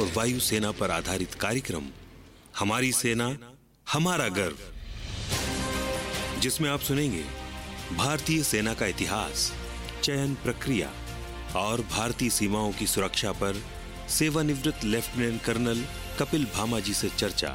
और वायु सेना पर आधारित कार्यक्रम हमारी सेना हमारा गर्व, जिसमें आप सुनेंगे भारतीय सेना का इतिहास, चयन प्रक्रिया और भारतीय सीमाओं की सुरक्षा पर सेवानिवृत्त लेफ्टिनेंट कर्नल कपिल भामा जी से चर्चा।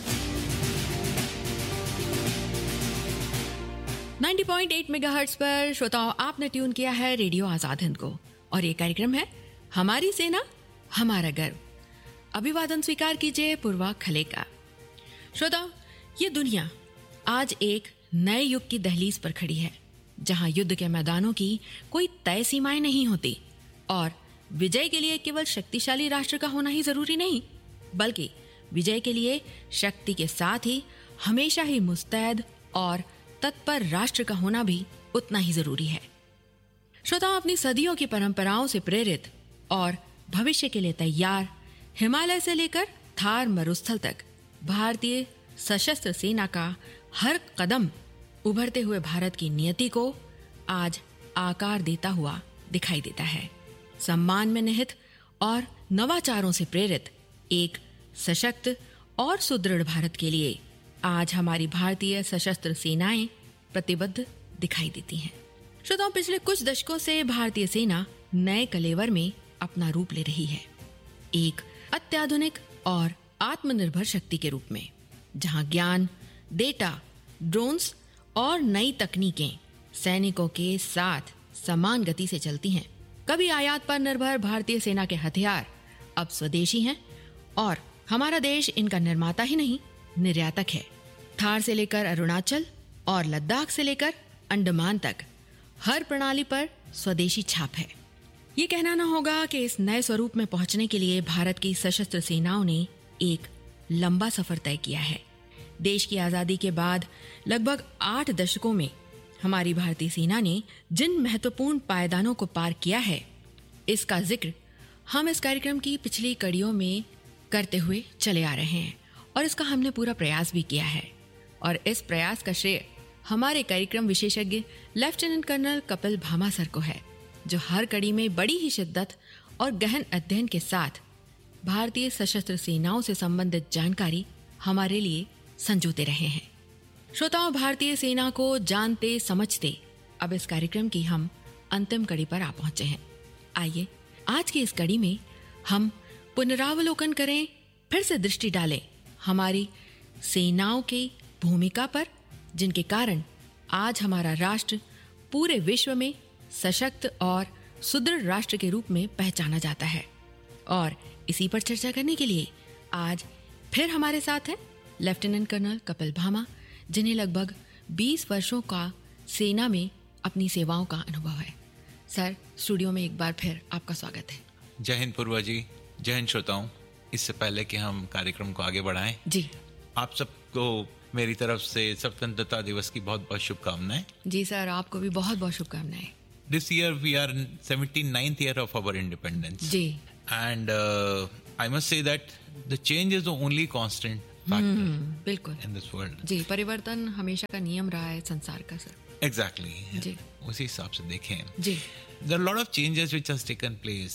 90.8 मेगाहर्ट्ज पर श्रोताओं, आपने ट्यून किया है रेडियो आजाद हिंद को और ये कार्यक्रम है हमारी सेना हमारा गर्व। अभिवादन स्वीकार कीजिए पूर्वा खले का। श्रोताओं, ये दुनिया आज एक नए युग की दहलीज पर खड़ी है, जहां युद्ध के मैदानों की कोई तय सीमाएं नहीं होती और विजय के लिए केवल शक्तिशाली राष्ट्र का होना ही जरूरी नहीं, बल्कि विजय के लिए शक्ति के साथ ही हमेशा ही मुस्तैद और तत्पर राष्ट्र का होना भी उतना ही जरूरी है। श्रोताओं, अपनी सदियों की परंपराओं से प्रेरित और भविष्य के लिए तैयार हिमालय से लेकर थार मरुस्थल तक भारतीय सशस्त्र सेना का हर कदम उभरते हुए भारत की नियति को आज आकार देता हुआ दिखाई देता है। सम्मान में निहित और नवाचारों से प्रेरित एक सशक्त और सुदृढ़ भारत के लिए आज हमारी भारतीय सशस्त्र सेनाएं प्रतिबद्ध दिखाई देती हैं। श्रोताओं, पिछले कुछ दशकों से भारतीय सेना नए कलेवर में अपना रूप ले रही है, एक अत्याधुनिक और आत्मनिर्भर शक्ति के रूप में, जहां ज्ञान, डेटा, ड्रोन्स और नई तकनीकें सैनिकों के साथ समान गति से चलती हैं। कभी आयात पर निर्भर भारतीय सेना के हथियार अब स्वदेशी हैं और हमारा देश इनका निर्माता ही नहीं, निर्यातक है। थार से लेकर अरुणाचल और लद्दाख से लेकर अंडमान तक हर प्रणाली पर स्वदेशी छाप है। ये कहना न होगा कि इस नए स्वरूप में पहुंचने के लिए भारत की सशस्त्र सेनाओं ने एक लंबा सफर तय किया है। देश की आजादी के बाद लगभग 8 दशकों में हमारी भारतीय सेना ने जिन महत्वपूर्ण पायदानों को पार किया है, इसका जिक्र हम इस कार्यक्रम की पिछली कड़ियों में करते हुए चले आ रहे हैं और इसका हमने पूरा प्रयास भी किया है। और इस प्रयास का श्रेय हमारे कार्यक्रम विशेषज्ञ lieutenant colonel Kapil Bhama sir को है, जो हर कड़ी में बड़ी ही शिद्दत और गहन अध्ययन के साथ भारतीय सशस्त्र सेनाओं से संबंधित जानकारी हमारे लिए संजोते रहे हैं। श्रोताओं, भारतीय सेना को जानते समझते अब इस कार्यक्रम की हम अंतिम कड़ी पर आ पहुंचे हैं। आइए आज की इस कड़ी में हम पुनरावलोकन करें, फिर से दृष्टि डालें हमारी सेनाओं की भूमिका पर, जिनके कारण आज हमारा राष्ट्र पूरे विश्व में सशक्त और सुदृढ़ राष्ट्र के रूप में पहचाना जाता है। और इसी पर चर्चा करने के लिए आज फिर हमारे साथ हैं लेफ्टिनेंट कर्नल कपिल भामा, जिन्हें लगभग 20 वर्षों का सेना में अपनी सेवाओं का अनुभव है। सर, स्टूडियो में एक बार फिर आपका स्वागत है। जय हिंद पूर्वा जी, जय हिंद श्रोताओं। इससे पहले कि हम कार्यक्रम को आगे बढ़ाएं जी, आप सबको मेरी तरफ से स्वतंत्रता दिवस की बहुत बहुत शुभकामनाएं। जी सर, आपको भी बहुत बहुत शुभकामनाएं। This year we are in 79th year of our independence. Ji. And I must say that the change is the only constant factor बिल्कुल in this world. जी, परिवर्तन हमेशा का नियम रहा है संसार का सर। Exactly. जी। उसी हिसाब से देखें जी, there are a lot of changes which has taken place.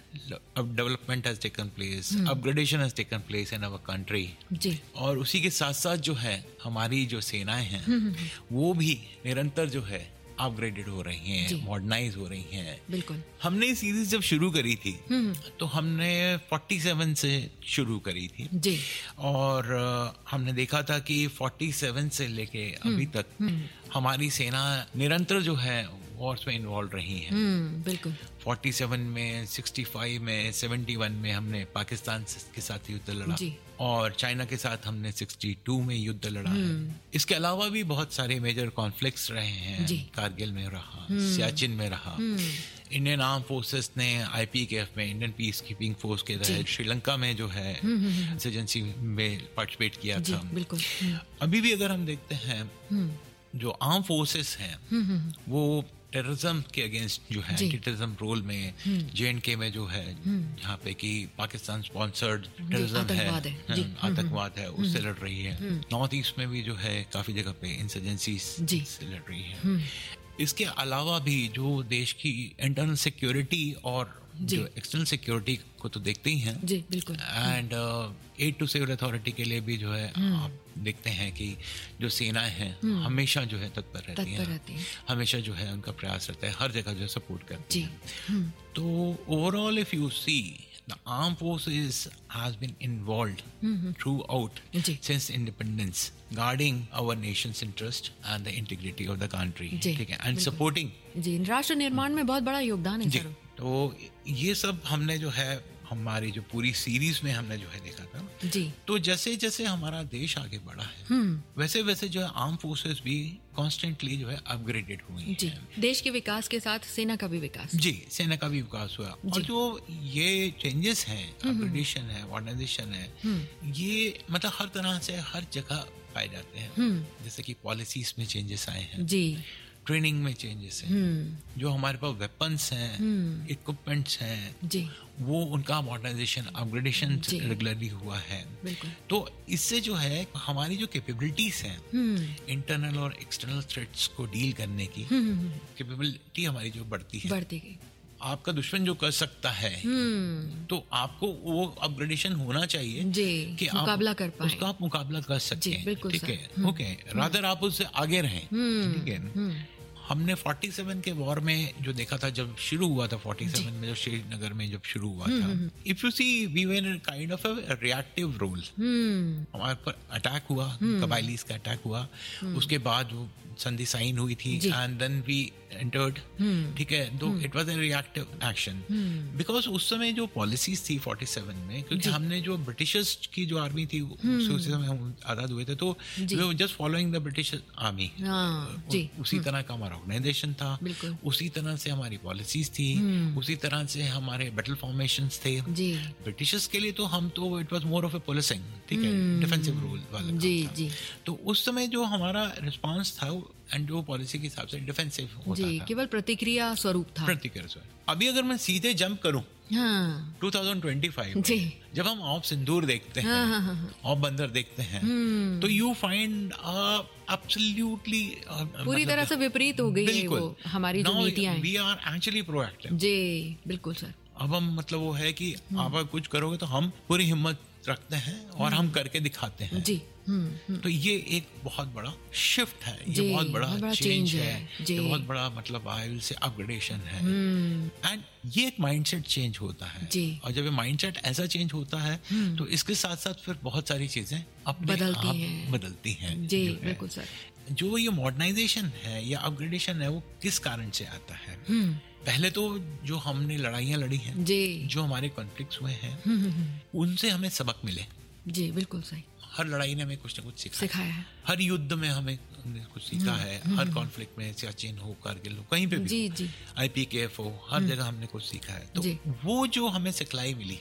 Development has taken place. Upgradation has taken place in our country. जी। और उसी के साथ साथ जो है हमारी जो सेनाएं हैं वो भी निरंतर जो है अपग्रेडेड हो रही हैं, मॉडर्नाइज हो रही हैं। बिल्कुल। हमने ये सीरीज जब शुरू करी थी तो हमने 47 से शुरू करी थी जी। और हमने देखा था कि 47 से लेके अभी तक हमारी सेना निरंतर जो है वॉर्स में इन्वॉल्व रही है। बिल्कुल। 47 में, 65 में, 71 में हमने पाकिस्तान के साथ युद्ध लड़ा और चाइना के साथ हमने 62 में युद्ध लड़ा है। इसके अलावा भी बहुत सारे मेजर कॉन्फ्लिक्ट्स रहे हैं। कारगिल में रहा, सियाचिन में रहा। इंडियन आर्म फोर्सेस ने IPKF में, इंडियन पीस कीपिंग फोर्स के तहत श्रीलंका में जो है इंसर्जेंसी में पार्टिसिपेट किया था। बिल्कुल। अभी भी अगर हम देखते हैं जो आर्म फोर्सेस हैं वो टेररिज्म के अगेंस्ट जो है टेररिज्म रोल में JNK में जो है जहाँ पे कि पाकिस्तान स्पॉन्सर्ड टेररिज्म है, आतंकवाद है, उससे लड़ रही है। नॉर्थ ईस्ट में भी जो है काफी जगह पे इंसर्जेंसी से लड़ रही है। इसके अलावा भी जो देश की इंटरनल सिक्योरिटी और जो एक्सटर्नल सिक्योरिटी को तो देखते ही हैं जी, बिल्कुल, and add to civil authority के लिए भी जो है आप देखते हैं कि जो सेनाएं हैं हमेशा जो है तत्पर रहती हैं, हमेशा जो है उनका प्रयास रहता है, हर जगह जो है सपोर्ट करती हैं। तो overall if you see the armed forces has been involved throughout since independence, guarding our nation's interest and the integrity of the country, ठीक है, and supporting जी राष्ट्र निर्माण में बहुत बड़ा योगदान है सर। तो ये सब हमने जो है हमारी जो पूरी सीरीज में हमने जो है देखा था जी। तो जैसे जैसे हमारा देश आगे बढ़ा है वैसे वैसे जो है आर्म फोर्सेस भी कॉन्स्टेंटली जो है अपग्रेडेड हुई जी। देश के विकास के साथ सेना का भी विकास, जी सेना का भी विकास हुआ। और जो ये चेंजेस हैं, अपग्रेडेशन है, मॉडर्नाइजेशन है, ये मतलब हर तरह से हर जगह पाए जाते हैं। जैसे कि पॉलिसीज में चेंजेस आए हैं जी, ट्रेनिंग में चेंजेस हैं, जो हमारे पास वेपन्स हैं, इक्विपमेंट्स हैं जी, वो उनका मॉडर्नाइजेशन अपग्रेडेशन रेगुलरली हुआ है। तो इससे जो है हमारी जो कैपेबिलिटीज हैं इंटरनल और एक्सटर्नल थ्रेट्स को डील करने की कैपेबिलिटी हमारी जो बढ़ती है। आपका दुश्मन जो कर सकता है तो आपको वो अपग्रेडेशन होना चाहिए जी, कि मुकाबला कर पाए, उसका आप मुकाबला कर सकें, ठीक है, ओके, रादर आप उससे आगे रहें, ठीक है। हमने 47 के वॉर में जो देखा था, जब शुरू हुआ था 47 में, जब श्रीनगर में जब शुरू हुआ था, if you see we were in kind of a reactive role. हमारे पर अटैक हुआ, कबाइलीज का अटैक हुआ, उसके बाद वो संधि साइन हुई थी एंड देन वी एंटर्ड, ठीक है। तो it was a reactive action because उस समय जो पॉलिसीज थी 47 में, क्योंकि हमने जो ब्रिटिशर्स की जो आर्मी थी उस समय हम आजाद हुए थे, तो just following the British army, उसी तरह का हमारा ऑर्गेनाइजेशन था, उसी तरह से हमारी पॉलिसीज थी, उसी तरह से हमारे बैटल फॉर्मेशंस थे। ब्रिटिशर्स के लिए तो हम तो it was more of A policing, ठीक है, डिफेंसिव रोल वाला था। तो उस समय जो हमारा रिस्पांस था एंड जो पॉलिसी के हिसाब से डिफेंसिव होता था, केवल प्रतिक्रिया स्वरूप था। अभी अगर मैं सीधे जंप करूं 2025 में, जब हम ऑफ सिंदूर देखते हैं, ऑफ बंदर देखते हैं, तो यू फाइंड एब्सोल्युटली पूरी तरह से विपरीत हो गई है वो हमारी जो नीतियां हैं। वी आर एक्चुअली प्रोएक्टिव जी, बिल्कुल सर। अब हम मतलब वो है कि आप कुछ करोगे तो हम पूरी हिम्मत रखते हैं और हम करके दिखाते हैं जी। तो ये एक बहुत बड़ा शिफ्ट है, ये बहुत बड़ा चेंज है, ये बहुत बड़ा मतलब आई विल से अपग्रेडेशन है। एंड ये एक माइंडसेट चेंज होता है, और जब ये माइंडसेट ऐसा चेंज होता है तो इसके साथ साथ फिर बहुत सारी चीजें अपने आप बदलती हैं जी, बिल्कुल सर। जो ये मॉडर्नाइजेशन है या अपग्रेडेशन है वो किस कारण से आता है? पहले तो जो हमने लड़ाइयाँ लड़ी हैं, जो हमारे कॉन्फ्लिक्ट्स हुए हैं, उनसे हमें सबक मिले जी, बिल्कुल सही। हर लड़ाई ने हमें कुछ ना कुछ सिखाया है, हर युद्ध में हमें कुछ सीखा है, हर कॉन्फ्लिक्ट में, सियाचिन हो, कारगिल हो, कहीं पे भी IPKF हो, हर जगह हमने कुछ सीखा है। तो वो जो हमें सिखलाई मिली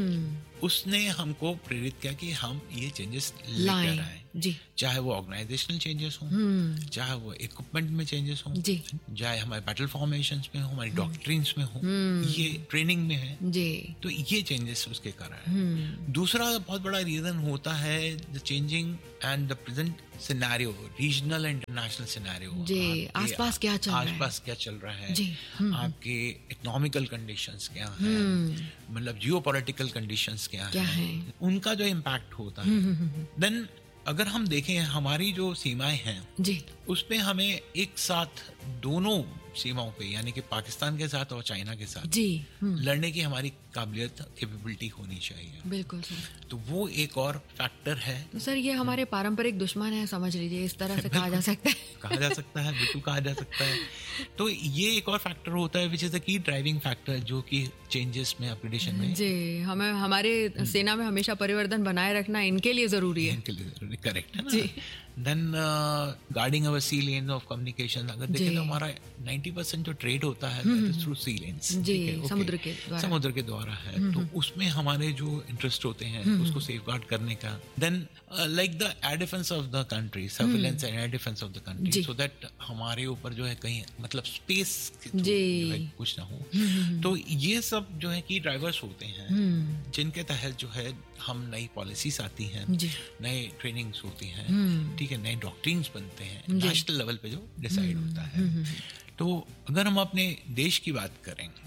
उसने हमको प्रेरित किया कि हम ये चेंजेस लेकर आए, चाहे वो ऑर्गेनाइजेशनल चेंजेस हो, चाहे वो इक्विपमेंट में चेंजेस हो, चाहे हमारे बैटल फॉर्मेशंस में हो, हमारी डॉक्ट्रिन्स में हो, ये ट्रेनिंग में है, तो ये चेंजेस उसके कारण। दूसरा बहुत बड़ा रीजन होता है the changing and the present scenario, regional and international scenario जी, आसपास क्या चल रहा है, आपके इकोनॉमिकल कंडीशंस क्या हैं, मतलब जियोपॉलिटिकल कंडीशंस क्या हैं, उनका जो इम्पैक्ट होता है। देन अगर हम देखें हमारी जो सीमाएं हैं जी, उस पे हमें एक साथ दोनों सीमाओं पे, यानी कि पाकिस्तान के साथ और चाइना के साथ जी लड़ने की हमारी काबिलियत, कैपेबिलिटी होनी चाहिए। बिल्कुल सर। तो वो एक और फैक्टर है। तो सर ये हमारे पारंपरिक दुश्मन है, समझ लीजिए, इस तरह से कहा जा सकता है। बिल्कुल कहा जा सकता है। तो ये एक और फैक्टर होता है which is the key driving factor, जो कि चेंजेस में, अपग्रेडेशन में जी हमें हमारे सेना में हमेशा परिवर्तन बनाए रखना इनके लिए जरूरी है। करेक्ट है ना। Then guarding our C lane of communication, अगर देखें तो हमारा 90% जो ट्रेड होता है थ्रू सी लेन्स, समुद्र के द्वारा है। तो उसमें हमारे जो इंटरेस्ट होते हैं उसको सेफगार्ड करने का। Then like the air defence of the country, surveillance and air defence of the country, so that हमारे ऊपर जो है कहीं मतलब स्पेस कुछ ना हो। तो ये सब जो है कि ड्राइवर्स होते हैं जिनके तहत जो है हम नई पॉलिसीज आती हैं, नए ट्रेनिंग्स होती हैं, ठीक है, नए डॉक्ट्रिन्स बनते हैं, नेशनल लेवल पे जो डिसाइड होता है। तो अगर हम अपने देश की बात करें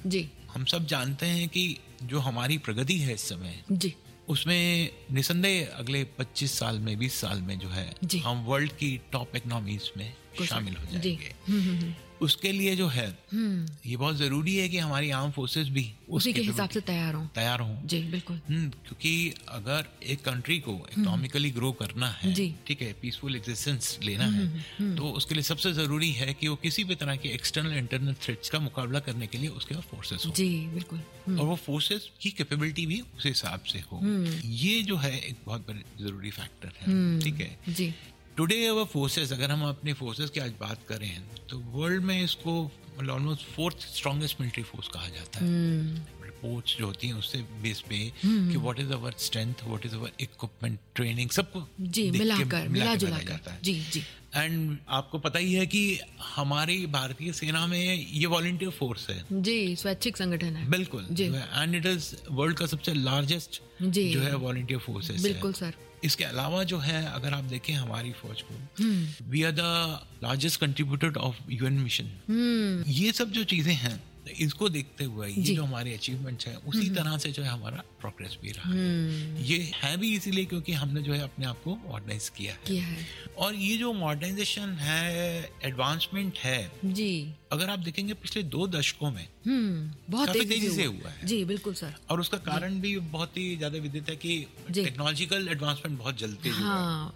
हम सब जानते हैं कि जो हमारी प्रगति है इस समय जी, उसमें निसंदेह अगले 25 साल में 20 साल में जो है हम वर्ल्ड की टॉप इकोनॉमीज में शामिल हो जाएंगे। उसके लिए जो है ये बहुत जरूरी है कि हमारी आर्म फोर्सेस भी उसी के हिसाब से तैयार हों। जी बिल्कुल। क्योंकि अगर एक कंट्री को इकोनॉमिकली ग्रो करना है, ठीक है, पीसफुल एग्जिस्टेंस लेना है, तो उसके लिए सबसे जरूरी है कि वो किसी भी तरह के एक्सटर्नल इंटरनल थ्रेट्स का मुकाबला करने के लिए उसके पास फोर्सेस हो। जी बिल्कुल। और वो फोर्सेस की कैपेबिलिटी भी उस हिसाब से हो। ये जो है एक बहुत बड़ा जरूरी फैक्टर है। ठीक है जी। टुडे अवर फोर्सेस, अगर हम अपनी फोर्सेस की आज बात करें तो वर्ल्ड में इसको almost 4th strongest military force कहा जाता है। रिपोर्ट्स जो होती हैं उससे बेस पे कि what is our strength, what is our equipment, training, सबको जी मिला जुला जाता है। जी जी। एंड आपको पता ही है कि हमारी भारतीय सेना में ये वॉलंटियर फोर्स है जी, स्वैच्छिक संगठन है। बिल्कुल। एंड इट इज वर्ल्ड का सबसे लार्जेस्ट जो है वॉलंटियर फोर्स है। बिल्कुल सर। इसके अलावा जो है अगर आप देखें हमारी फौज को, we are the largest contributor of UN mission. ये सब जो चीजें हैं इसको देखते हुए ये जो हमारे अचीवमेंट्स हैं उसी तरह से जो है हमारा प्रोग्रेस भी रहा है। ये है भी इसीलिए क्योंकि हमने जो है अपने आप को मॉडर्नाइज किया है। और ये जो मॉडर्नाइजेशन है, एडवांसमेंट है जी, अगर आप देखेंगे पिछले 2 दशकों में बहुत तेजी से हुआ है। जी बिल्कुल सर। और उसका कारण भी बहुत ही ज्यादा विदित है कि टेक्नोलॉजिकल एडवांसमेंट बहुत जल्दी हुआ है।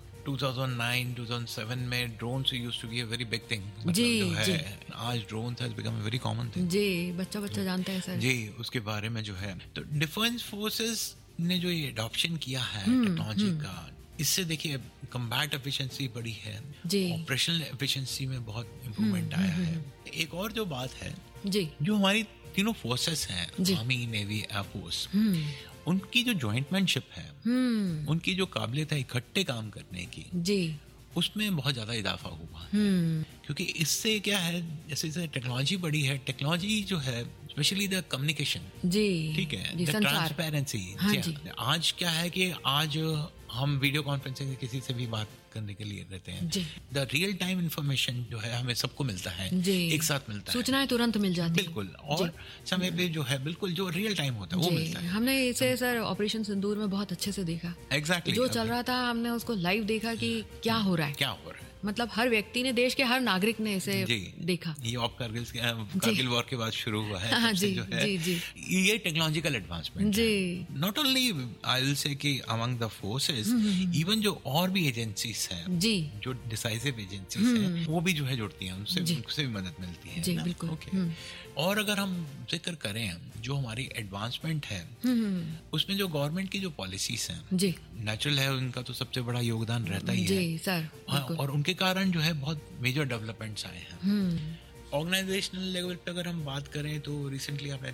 2009-2007 में drones used to be a very big thing. जी जी। आज drones has become a very common thing. जी, बच्चा जानता है सर। जी, उसके बारे में जो है तो डिफेंस फोर्सेस ने जो ये अडॉप्शन किया है टेक्नोलॉजी का, इससे देखिए कम्बैट एफिशिएंसी बढ़ी है, ऑपरेशनल एफिशिएंसी में बहुत इम्प्रूवमेंट आया है। एक और जो बात है जी, जो हमारी तीनों फोर्सेस हैं, आर्मी, नेवी, एयरफोर्स, उनकी जो जॉइंटमैनशिप है, उनकी जो काबिलियत है इकट्ठे काम करने की जी, उसमें बहुत ज्यादा इजाफा हुआ है। क्योंकि इससे क्या है, जैसे टेक्नोलॉजी बढ़ी है, टेक्नोलॉजी जो है स्पेशली द कम्युनिकेशन जी, ठीक है, द ट्रांसपेरेंसी। आज क्या है कि आज हम वीडियो कॉन्फ्रेंसिंग से किसी से भी बात करने के लिए रहते हैं, द रियल टाइम इंफॉर्मेशन जो है हमें सबको मिलता है, एक साथ मिलता है, सूचनाएं तुरंत मिल जाती है। बिल्कुल। और समय पे जो है बिल्कुल जो रियल टाइम होता है वो मिलता है। हमने इसे सर ऑपरेशन सिंदूर में बहुत अच्छे से देखा। एग्जैक्टली। जो चल रहा था हमने उसको लाइव देखा कि क्या हो रहा है। मतलब हर व्यक्ति ने, देश के हर नागरिक ने इसे देखा। ये ऑफ कारगिल वॉर के बाद शुरू हुआ है। हाँ, जी, जो है जी, जी। ये technological advancement ji, not only I will say कि अमंग द फोर्सेस, इवन जो और भी एजेंसीज हैं जी, जो डिसाइसिव एजेंसीज हैं, वो भी जो है जुड़ती हैं, उनसे भी मदद मिलती है जी, बिल्कुल। ओके। और अगर हम जिक्र करें जो हमारी एडवांसमेंट है उसमें जो गवर्नमेंट की जो पॉलिसीज हैं जी, नेचुरल है, उनका तो सबसे बड़ा योगदान रहता ही है सर। और उनके कारण जो है बहुत मेजर डेवलपमेंट्स आए हैं। ऑर्गेनाइजेशनल लेवल पे अगर हम बात करें तो रिसेंटली आपने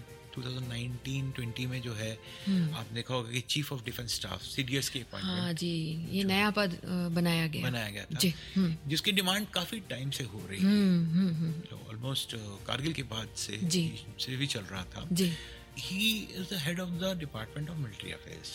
2019-20 में जो है आपने देखा होगा कि chief of defence staff CDS की अपॉइंटमेंट, हाँ जी, ये नया पद बनाया गया था जी, जिसकी डिमांड काफी टाइम से हो रही है, जो ऑलमोस्ट कारगिल के बाद से भी चल रहा था जी। He is the head of the Department of Military Affairs.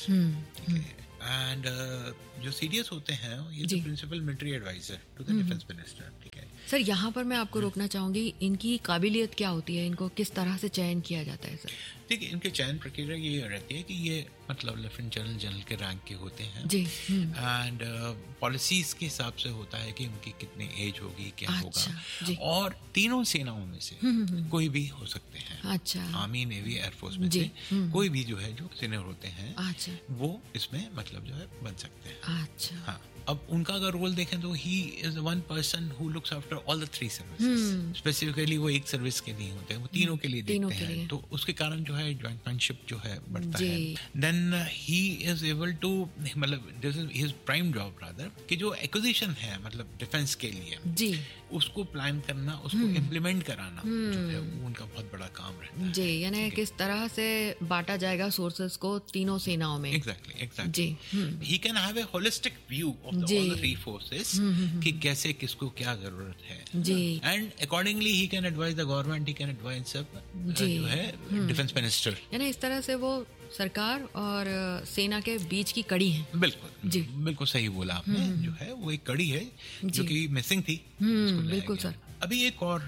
And जो सीडीएस होते हैं ये principal military adviser to the defence minister. ठीक है सर, यहाँ पर मैं आपको रोकना चाहूंगी, इनकी काबिलियत क्या होती है, इनको किस तरह से चयन किया जाता है सर? ठीक है, इनके चयन प्रक्रिया ये रहती है कि ये मतलब लेफ्टिनेंट जनरल के रैंक के होते हैं जी, एंड पॉलिसीज के हिसाब से होता है कि उनकी कितनी एज होगी, क्या होगा, और तीनों सेनाओं में से कोई भी हो सकते हैं। अच्छा। आर्मी, नेवी, एयरफोर्स में से कोई भी जो है जो सीनियर होते हैं वो इसमें मतलब जो है बन सकते हैं। अच्छा। हाँ, अब उनका अगर रोल देखें तो he is one person who looks after all the 3 services. Specifically वो एक सर्विस के नहीं होते हैं, वो तीनों के लिए देखते हैं, तो उसके कारण जो है जॉइंटमैनशिप जो है बढ़ता है। Then he is able to, मतलब this is his prime job rather, कि जो एक्विजिशन है मतलब डिफेंस के लिए जी, उसको प्लान करना, उसको इम्प्लीमेंट कराना जो है वो उनका बहुत बड़ा काम रहता है जी। यानी किस तरह से बांटा जाएगा सोर्सेस को तीनों सेनाओं में। Exactly ji. He can have a holistic view of all the 3 forces कि कैसे किसको क्या जरूरत है जी, and accordingly he can advise the government, he can advise सब जो है डिफेंस मिनिस्टर। यानी इस तरह से वो सरकार और सेना के बीच की कड़ी है। बिल्कुल जी, बिल्कुल सही बोला आपने। जो है वो एक कड़ी है जो कि मिसिंग थी। बिल्कुल सर। अभी एक और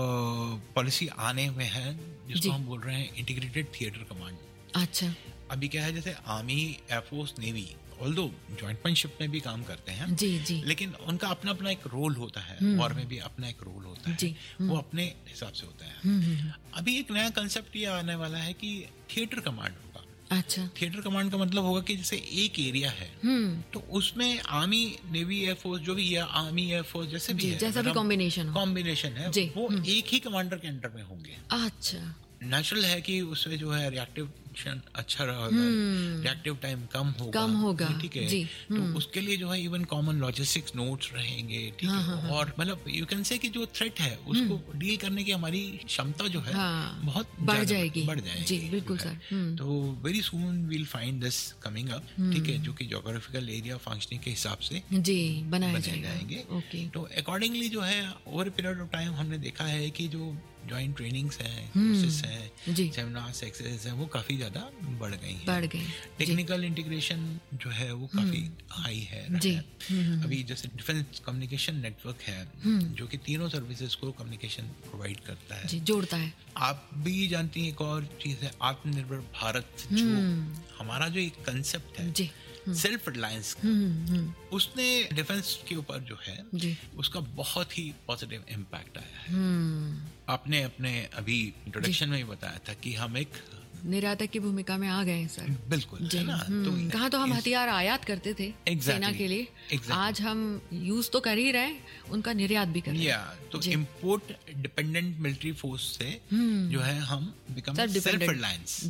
पॉलिसी आने में है जिसको हम बोल रहे हैं इंटीग्रेटेड थिएटर कमांड। अच्छा। अभी क्या है, जैसे आर्मी, एयरफोर्स, नेवी ऑल्दो जॉइंटमैनशिप में भी काम करते हैं जी जी, लेकिन उनका अपना अपना एक रोल होता है, वॉर में भी अपना एक रोल होता है, वो अपने हिसाब से होता है। अभी एक नया कंसेप्ट ये आने वाला है कि थिएटर कमांड होगा। अच्छा। थिएटर कमांड का मतलब होगा कि जैसे एक एरिया है तो उसमें आर्मी, नेवी, एयरफोर्स जो भी है, आर्मी, एयरफोर्स जैसे भी है, जैसा भी कॉम्बिनेशन है वो एक ही कमांडर के अंडर में होंगे। अच्छा। नेचुरल है कि उसमें जो है रिएक्टिव अच्छा रहेगा, रिएक्टिव टाइम कम होगा, ठीक है। तो उसके लिए जो है इवन कॉमन लॉजिस्टिक्स नोट्स रहेंगे, ठीक है। और मतलब यू कैन से कि जो थ्रेट है उसको डील करने की हमारी क्षमता जो है बहुत बढ़ जाएगी। जी बिल्कुल सर। तो very soon we'll find this coming up, ठीक है, जो कि ज्योग्राफिकल एरिया फंक्शनिंग के हिसाब से जी बनाए जाएंगे। तो अकॉर्डिंगली जो है ओवर पीरियड ऑफ टाइम हमने देखा है कि जो जॉइंट ट्रेनिंग्स हैं, कोर्सेस हैं, सेमिनार्स, एक्सरसाइज हैं, वो काफी ज्यादा बढ़ गई। टेक्निकल इंटीग्रेशन जो है वो काफी हाई है। अभी जैसे डिफेंस कम्युनिकेशन नेटवर्क है जो कि तीनों सर्विसेज को कम्युनिकेशन प्रोवाइड करता है, जोड़ता है। आप भी जानती हैं एक और चीज है आत्मनिर्भर भारत, जो हमारा जो एक कंसेप्ट है सेल्फ रिलायंस, उसने डिफेंस के ऊपर जो है उसका बहुत ही पॉजिटिव इम्पैक्ट आया है। आपने अपने अभी इंट्रोडक्शन में ही बताया था कि हम एक निर्यातक की भूमिका में आ गए सर। बिल्कुल है ना। तो कहाँ तो हम हथियार आयात करते थे सेना के लिए, आज हम यूज तो कर ही रहे हैं, उनका निर्यात भी कर रहे हैं। तो इम्पोर्ट डिपेंडेंट मिलिट्री फोर्स से जो है हम become self reliance,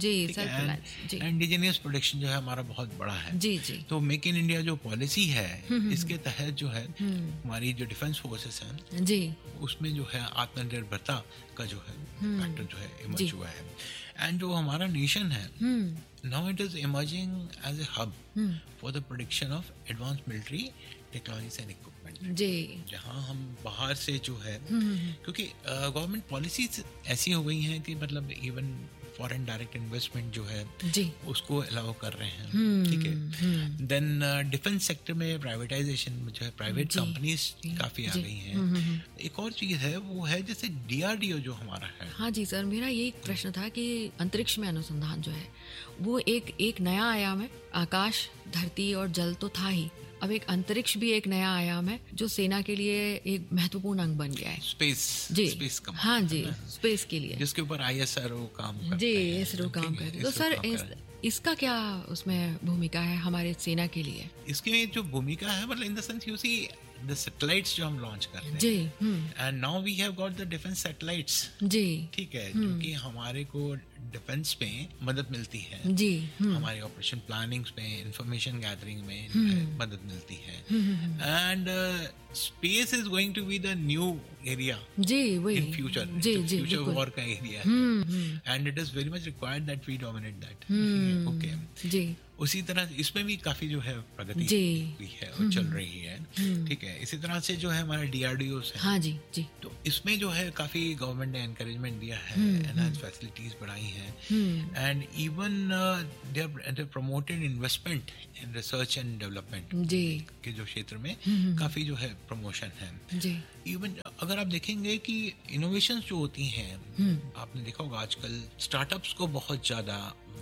indigenous production जो है हमारा बहुत बड़ा है। जी। तो मेक इन इंडिया जो पॉलिसी है इसके तहत जो है हमारी जो डिफेंस फोर्सेस हैं जी उसमें जो है आत्मनिर्भरता का जो है फैक्टर जो है इमर्ज हुआ है। एंड जो हमारा नेशन है now it is emerging as a hub for the production of advance military technologies and equipment, जहां हम बाहर से जो है क्योंकि गवर्नमेंट पॉलिसीज ऐसी हो गई हैं कि मतलब इवन फॉरेन डायरेक्ट इन्वेस्टमेंट जो है उसको अलाउ कर रहे हैं, ठीक है। देन डिफेंस सेक्टर में प्राइवेटाइजेशन जो है, प्राइवेट कंपनीज काफी आ गई हैं। एक और चीज है वो है जैसे DRDO जो हमारा है। हाँ जी सर, मेरा यही प्रश्न था कि अंतरिक्ष में अनुसंधान जो है वो एक नया आयाम है। आकाश, धरती और जल तो था ही, अब एक अंतरिक्ष भी एक नया आयाम है जो सेना के लिए एक महत्वपूर्ण अंग बन गया है। स्पेस का, हाँ जी, स्पेस के लिए जिसके ऊपर ISRO काम करता जी, ISRO काम करते हैं। तो सर इसका क्या उसमें भूमिका है हमारे सेना के लिए? इसकी जो भूमिका है मतलब in the sense you see the satellites जो हम लॉन्च करते हैं जी, and now we have got the defence satellites जी, ठीक है, क्योंकि हमारे को डिफेंस में मदद मिलती है जी, हमारी ऑपरेशन प्लानिंग्स में, इंफॉर्मेशन गैदरिंग में मदद मिलती है। And space is going to be the new area जी, वही इन फ्यूचर, फ्यूचर वॉर का एरिया है and it is very much required that we dominate that. Okay जी, उसी तरह इसमें भी काफी जो है प्रगति हुई है और चल रही है, ठीक है। इसी तरह से जो है हमारे DRDO है, हाँ जी जी, तो इसमें जो है काफी गवर्नमेंट ने एनकरेजमेंट दिया है, एनहांस फैसिलिटीज बढ़ाई हैं and even they have promoted investment in research and development जी के जो क्षेत्र में काफी जो है प्रमोशन है जी। इवन अगर आप देखेंगे कि इनोवेशंस जो होती हैं, आपने देखा होगा आजकल स्टार्टअप्स को बहुत ज्यादा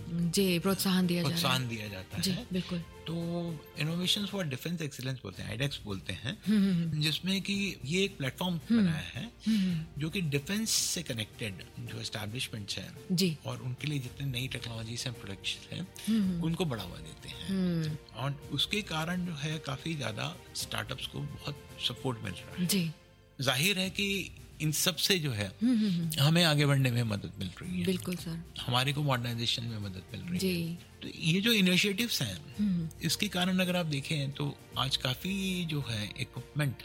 जी प्रोत्साहन दिया जाता जी, है। बिल्कुल। तो इनोवेशंस फॉर डिफेंस एक्सीलेंस बोलते हैं, IDEX बोलते हैं, जिसमें कि ये एक प्लेटफॉर्म बनाया है जो कि डिफेंस से कनेक्टेड जो एस्टैब्लिशमेंट्स हैं जी और उनके लिए जितने नई टेक्नोलॉजीज हैं, प्रोडक्शन हैं, उनको बढ़ावा देते हैं और उसके कारण जो है काफी ज्यादा स्टार्टअप्स को बहुत सपोर्ट मिल रहा है जी। जाहिर है कि इन सब से जो है हमें आगे बढ़ने में मदद मिल रही है। बिल्कुल सर, हमारे को मॉडर्नाइजेशन में मदद मिल रही जी। है। तो ये जो इनिशिएटिव्स हैं इसके कारण अगर आप देखें तो आज काफी जो है इक्विपमेंट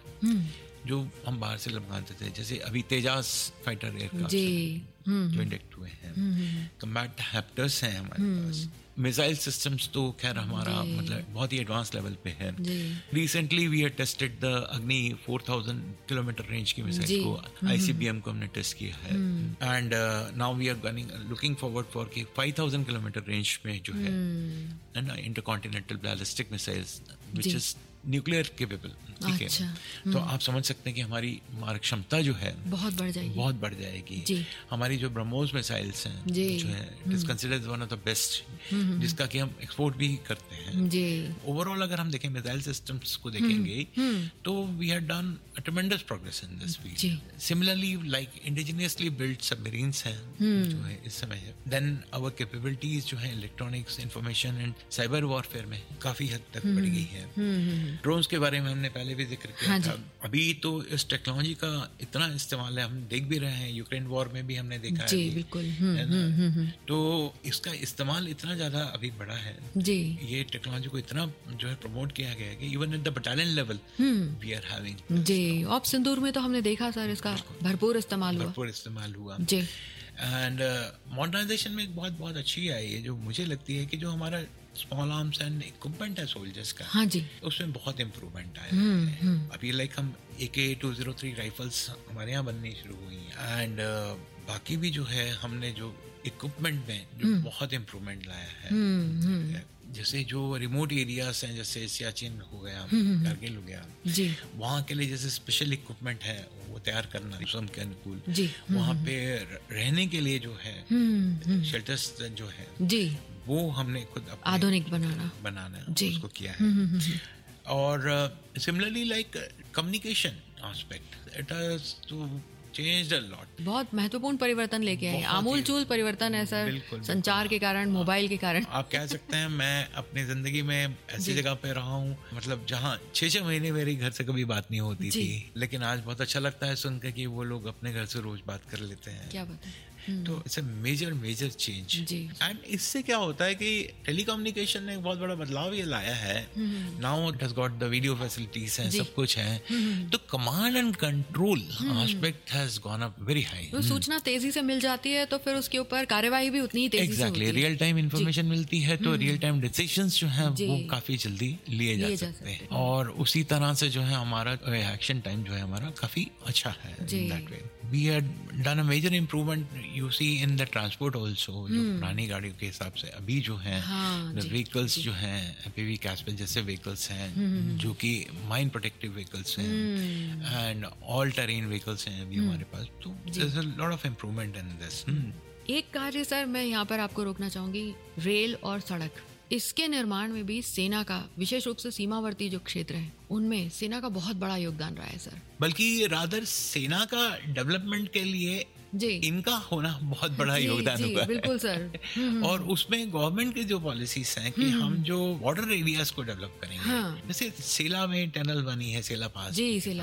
जो हम बाहर से मंगाते थे, जैसे अभी तेजास फाइटर एयरक्राफ्ट जो इंडक्ट हुए हैं, कम्बैट हैप्टर्स हैं हमारे पास, मिसाइल सिस्टम्स तो खैर हमारा मतलब बहुत ही एडवांस लेवल पे है। Recently we have tested the अग्नि 4000 किलोमीटर रेंज की मिसाइल को, ICBM को हमने टेस्ट किया है, and now we are looking forward for कि 5000 किलोमीटर रेंज में जो है ना intercontinental ballistic missiles which is nuclear capable, ठीक है। तो आप समझ सकते हैं कि हमारी मारक क्षमता जो है बहुत बढ़ जाएगी। हमारी जो ब्रह्मोस मिसाइल्स हैं जो है it is considered one of the best, जिसका कि हम एक्सपोर्ट भी करते हैं। ओवरऑल अगर हम देखें मिसाइल सिस्टम्स को देखेंगे तो we have done a ट्रेमेंडस progress in this field. Similarly like indigenously build submarines हैं जो है इस समय, देन आवर कैपेबिलिटीज जो है electronics, information and cyber warfare में काफी हद तक बढ़ गई है। ड्रोन्स के बारे में हमने पहले भी जिक्र किया था। अभी तो इस टेक्नोलॉजी का इतना इस्तेमाल है, हम देख भी रहे हैं, यूक्रेन वॉर में भी हमने देखा है बिल्कुल। तो इसका इस्तेमाल इतना ज्यादा अभी बढ़ा है, ये टेक्नोलॉजी को इतना जो है प्रमोट किया गया है कि even at the battalion level we are having ji. Op सिंदूर में तो हमने देखा सर इसका भरपूर इस्तेमाल हुआ जी। एंड मॉडर्नाइजेशन में एक बहुत अच्छी आई है जो मुझे लगती है कि जो हमारा स्मॉल आर्म्स एंड इक्विपमेंट है सोल्जर्स का, हाँ जी, उसमें बहुत इम्प्रूवमेंट आया है। अभी लाइक हम AK-203 राइफल्स हमारे यहाँ बननी शुरू हुई हैं, एंड बाकी भी जो है हमने जो इक्विपमेंट में जो बहुत इम्प्रूवमेंट लाया है। जैसे जो रिमोट एरियाज हैं, जैसे सियाचिन हो गया, कारगिल हो गया, वहाँ के लिए जैसे स्पेशल इक्विपमेंट है वो तैयार करना मौसम के अनुकूल, वहाँ पे रहने के लिए जो है शेल्टर्स जो है वो हमने खुद आधुनिक बनाना उसको किया है। और similarly like communication aspect it has to changed a lot, बहुत महत्वपूर्ण परिवर्तन लेके आए, आमूलचूल परिवर्तन है सर, संचार के कारण, मोबाइल के कारण। आप कह सकते हैं मैं अपनी जिंदगी में ऐसी जगह पे रहा हूँ मतलब जहाँ 6 महीने मेरे घर से कभी बात नहीं होती थी, लेकिन आज बहुत अच्छा लगता है सुनकर कि वो लोग अपने घर से रोज बात कर लेते हैं। क्या बात है। तो it's a major change. And इससे क्या होता है कि टेलीकम्युनिकेशन ने एक बहुत बड़ा बदलाव ये लाया है। Now it has got the video facilities हैं, सब कुछ है, तो command and control aspect has gone up very high. तो सूचना तेजी से मिल जाती है तो फिर उसके ऊपर कार्यवाही भी उतनी तेजी से होती है। रियल टाइम इंफॉर्मेशन मिलती है तो रियल टाइम डिसीजंस जो है वो काफी जल्दी लिए जा सकते हैं, और उसी तरह से जो है हमारा एक्शन टाइम जो है हमारा काफी अच्छा है in that way. We had done a major improvement you see in the transport also. जो पुरानी गाड़ियों के हिसाब से अभी जो है व्हीकल्स जो हैं एमपीवी कैस्पेल जैसे व्हीकल्स हैं जो कि माइन प्रोटेक्टिव व्हीकल्स हैं एंड ऑल टेरेन व्हीकल्स हैं अभी हमारे पास, तो there is a lot of improvement in this. एक कार्य सर मैं यहाँ पर आपको रोकना चाहूंगी, रेल और सड़क, इसके निर्माण में भी सेना का, विशेष रूप से सीमावर्ती जो क्षेत्र है उनमें सेना का बहुत बड़ा योगदान रहा है सर। बल्कि रादर सेना का डेवलपमेंट के लिए इनका होना बहुत बड़ा योगदान हुआ है। बिल्कुल सर। और उसमें गवर्नमेंट की जो पॉलिसीज हैं कि हम जो बॉर्डर एरियाज को डेवलप करेंगे, जैसे सेला में टनल बनी है, सेला पास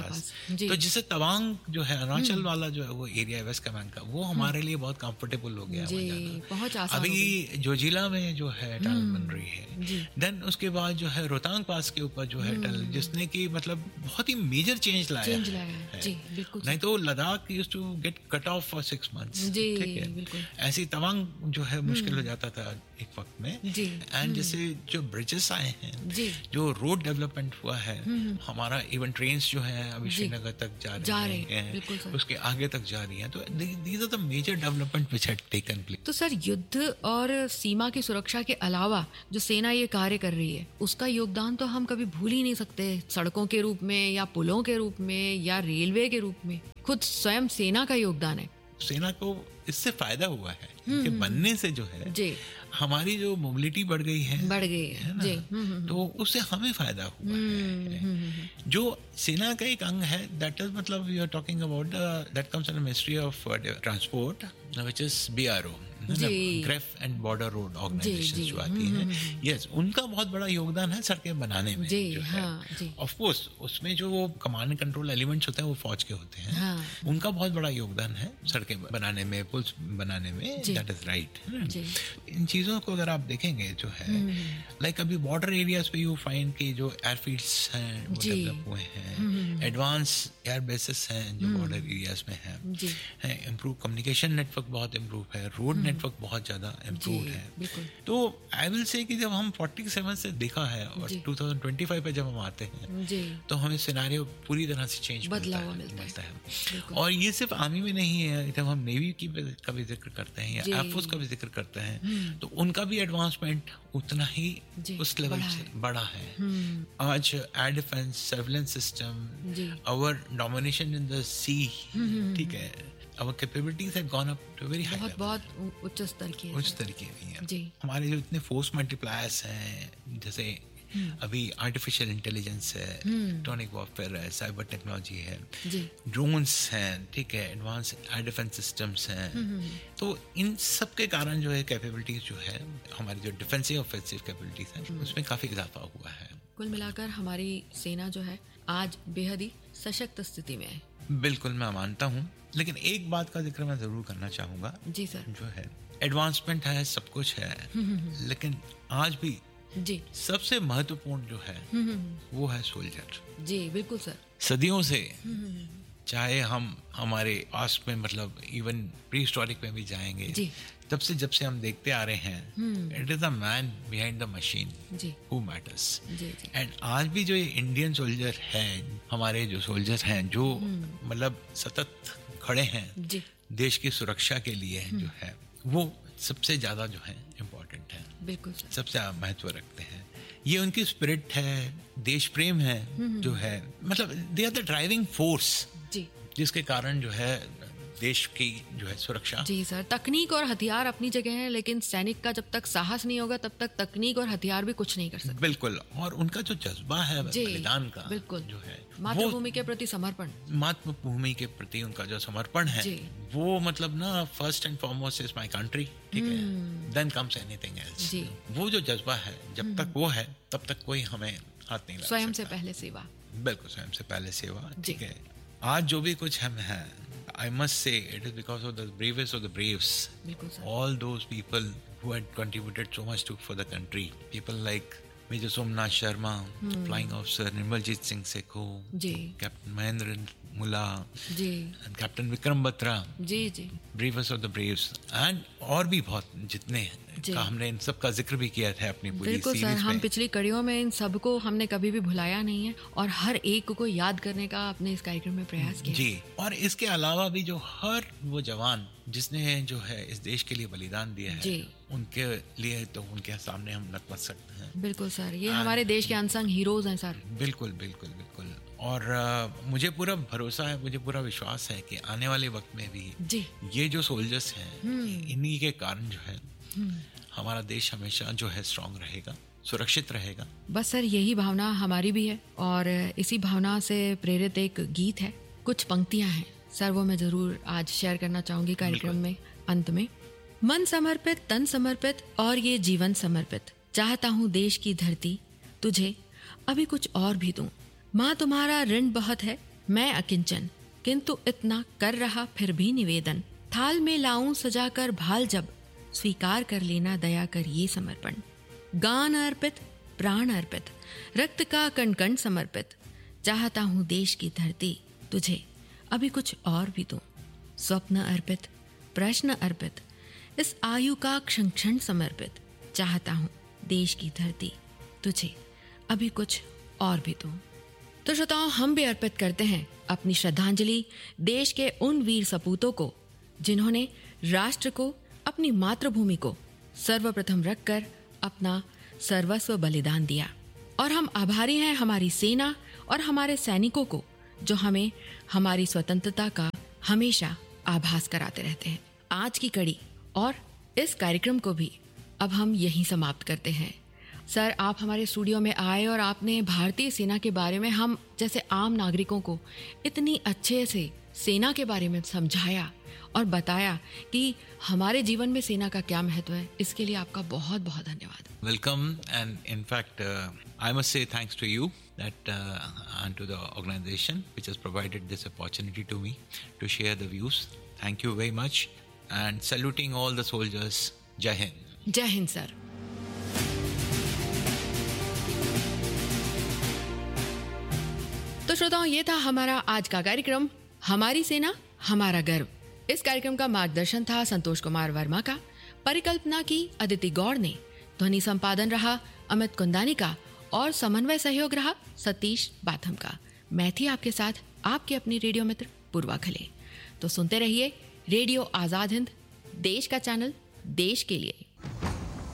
तो जिससे तवांग जो है अरुणाचल वाला जो है वो एरिया वेस्ट कमांड का, वो हमारे लिए बहुत कंफर्टेबल हो गया है। अभी जोजिला में जो है टनल बन रही है, देन उसके बाद जो है रोहतांग पास के ऊपर जो है टनल, जिसने की मतलब बहुत ही मेजर चेंज लाया है। नहीं तो Ladakh used to get cut off 6 months, ठीक है, ऐसी तवांग जो है मुश्किल हो जाता था एक वक्त में। एंड जैसे जो ब्रिजेस आए हैं, जो रोड डेवलपमेंट हुआ है, हमारा इवन ट्रेन्स जो है अभी श्रीनगर तक जा रही हैं, उसके आगे तक जा रही हैं, तो these are the major development which had taken place. तो सर युद्ध और सीमा की सुरक्षा के अलावा जो सेना ये कार्य कर रही है उसका योगदान तो हम कभी भूल ही नहीं सकते, सड़कों के रूप में या पुलों के रूप में या रेलवे के रूप में। खुद स्वयं सेना का योगदान है। सेना को इससे फायदा हुआ है कि बनने से जो है हमारी जो मोबिलिटी बढ़ गई है ना, तो उससे हमें फायदा हुआ है। जो सेना का एक अंग है, दैट इज मतलब we are talking about that comes under ministry of transport which is BRO, grief and border road organisation जो आती है, यस, उनका बहुत बड़ा योगदान है सड़कें बनाने में जो है। ऑफ कोर्स उसमें जो वो कमांड एंड कंट्रोल एलिमेंट्स होते हैं वो फौज के होते हैं, उनका बहुत बड़ा योगदान है सड़कें बनाने में, पुल्स बनाने में, दैट इज राइट। इन चीजों को अगर आप देखेंगे जो है लाइक अभी बॉर्डर एरियाज पे यू फाइंड कि जो एयरफील्ड्स हैं वो डेवलप हुए हैं, एडवांस एयर बेसेस हैं जो बॉर्डर एरियाज में हैं, इम्प्रूव कम्युनिकेशन नेटवर्क बहुत इम्प्रूव है, रोड नेटवर्क नेटवर्क बहुत ज़्यादा इम्प्रूव है। तो आई विल से कि जब हम 47 से देखा है और 2025 पे जब हम आते हैं तो हमें सिनेरियो पूरी तरह से चेंज मिलता है। और ये सिर्फ आर्मी में नहीं है, जब हम नेवी की का भी जिक्र करते हैं या एयरफोर्स का भी जिक्र करते हैं तो उनका भी एडवांसमेंट उतना ही उस लेवल से बड़ा है। आज air defence, surveillance system, our domination in the सी, ठीक है, our capabilities have gone up to very high level. बहुत उच्च स्तर की है जी। हमारे जो इतने फोर्स मल्टीप्लायर्स हैं, जैसे अभी आर्टिफिशियल इंटेलिजेंस है, इलेक्ट्रॉनिक वॉरफेयर है, साइबर टेक्नोलॉजी है, ड्रोन्स हैं, ठीक है, एडवांस एयर डिफेंस सिस्टम्स हैं, तो इन सब के कारण जो है कैपेबिलिटीज जो है हमारी जो डिफेंसिव ऑफेंसिव कैपेबिलिटीज हैं उसमें काफी इजाफा हुआ है। कुल मिलाकर हमारी सेना जो है आज बेहद ही सशक्त स्थिति में है। बिल्कुल मैं मानता हूँ, लेकिन एक बात का जिक्र मैं जरूर करना चाहूंगा जी सर, जो है एडवांसमेंट है, सब कुछ है, लेकिन आज भी जी सबसे महत्वपूर्ण जो है वो है सोल्जर। जी बिल्कुल सर। सदियों से चाहे हम हमारे पास में मतलब इवन प्री हिस्टोरिक में भी जाएंगे जी, तब से जब से हम देखते आ रहे हैं it is the man behind the machine who matters. And आज भी जो ये इंडियन सोल्जर हैं, हमारे जो सोल्जर हैं जो मतलब सतत खड़े हैं देश की सुरक्षा के लिए जो है, वो सबसे ज्यादा जो है इम्पोर्टेंट है, बिल्कुल सबसे महत्व रखते हैं। ये उनकी स्पिरिट है, देश प्रेम है जो है, मतलब they are the driving force जिसके कारण जो है देश की जो है सुरक्षा। जी सर, तकनीक और हथियार अपनी जगह है, लेकिन सैनिक का जब तक साहस नहीं होगा तब तक तकनीक और हथियार भी कुछ नहीं कर सकते। बिल्कुल, और उनका जो जज्बा है बलिदान का, बिल्कुल जो है मातृभूमि के प्रति समर्पण, मातृभूमि के प्रति उनका जो समर्पण है वो मतलब ना first and foremost is my country, ठीक है, देन कम्स एनीथिंग एल्स। वो जो जज्बा है जब तक वो है तब तक कोई हमें हाथ नहीं लगा सकता। स्वयं से पहले सेवा, बिल्कुल स्वयं से पहले सेवा, ठीक है। आज जो भी कुछ हम हैं, I must say it is because of the bravest of the braves. All those people who had contributed so much for the country. People like Major Somnath Sharma, Flying Officer Nirmaljit Singh Sekho, Captain Mahendra Mulla, and Captain Vikram Batra. Bravest of the braves. And और भी बहुत जितने का हमने इन सब का जिक्र भी किया था अपनी पूरी सीरीज में। बिल्कुल सर, हम पिछली कड़ियों में इन सबको हमने कभी भी भुलाया नहीं है और हर एक को याद करने का अपने इस कार्यक्रम में प्रयास किया जी। और इसके अलावा भी जो हर वो जवान जिसने जो है इस देश के लिए बलिदान दिया है जी, उनके लिए तो उनके सामने हम नतमस्तक हैं। बिल्कुल सर, ये हमारे देश के अनसंग हीरोज हैं सर। बिल्कुल बिल्कुल बिल्कुल। और मुझे पूरा भरोसा है, मुझे पूरा विश्वास है कि आने वाले वक्त में भी जी ये जो सोल्जर्स हैं इन्हीं के कारण जो है हमारा देश हमेशा जो है स्ट्रांग रहेगा, सुरक्षित रहेगा। बस सर यही भावना हमारी भी है और इसी भावना से प्रेरित एक गीत है, कुछ पंक्तियां हैं सर, वो मैं जरूर आज शेयर करना चाहूंगी कार्यक्रम में। अंत में, मन समर्पित, तन समर्पित और ये जीवन समर्पित, चाहता हूँ देश की धरती तुझे अभी कुछ और भी दूं। माँ तुम्हारा ऋण बहुत है, मैं अकिंचन, किंतु इतना कर रहा फिर भी निवेदन। थाल में लाऊं सजाकर भाल जब, स्वीकार कर लेना दया कर ये समर्पण। गान अर्पित, प्राण अर्पित, रक्त का कण कण समर्पित, चाहता हूँ देश की धरती तुझे अभी कुछ और भी दूं। स्वप्न अर्पित, प्रश्न अर्पित, इस आयु का क्षण क्षण समर्पित, चाहता हूँ देश की धरती तुझे अभी कुछ और भी दूं। तो श्रोताओं, हम भी अर्पित करते हैं अपनी श्रद्धांजलि देश के उन वीर सपूतों को जिन्होंने राष्ट्र को, अपनी मातृभूमि को सर्वप्रथम रखकर अपना सर्वस्व बलिदान दिया। और हम आभारी हैं हमारी सेना और हमारे सैनिकों को जो हमें हमारी स्वतंत्रता का हमेशा आभास कराते रहते हैं। आज की कड़ी और इस कार्यक्रम को भी अब हम यहीं समाप्त करते हैं। सर, आप हमारे स्टूडियो में आए और आपने भारतीय सेना के बारे में हम जैसे आम नागरिकों को इतनी अच्छे से सेना के बारे में समझाया और बताया कि हमारे जीवन में सेना का क्या महत्व है। इसके लिए आपका बहुत बहुत धन्यवाद। Welcome, and in fact I must say thanks to you that and to the organization which has provided this opportunity to me to share the views. Thank you very much and saluting all the soldiers. Jai Hind. Jai Hind sir. तो श्रोताओं, ये था हमारा आज का कार्यक्रम हमारी सेना हमारा गर्व। इस कार्यक्रम का मार्गदर्शन था संतोष कुमार वर्मा का। परिकल्पना की अदिति गौड़ ने, ध्वनि संपादन रहा अमित कुंदानी का और समन्वय सहयोग रहा सतीश बाथम का। मैं थी आपके साथ आपके अपनी रेडियो मित्र पूर्वा खले। तो सुनते रहिए रेडियो आजाद हिंद, देश का चैनल, देश के लिए।